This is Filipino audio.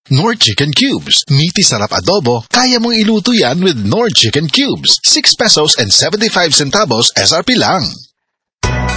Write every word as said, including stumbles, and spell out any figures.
Knorr Chicken Cubes. Meaty sarap adobo. Kaya mong iluto yan with Knorr Chicken Cubes. six pesos and seventy-five centavos S R P lang.